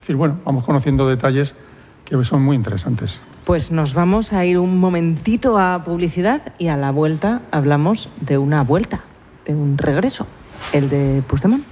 Es decir, bueno, vamos conociendo detalles que son muy interesantes. Pues nos vamos a ir un momentito a publicidad y a la vuelta hablamos de una vuelta, de un regreso, el de Puigdemont.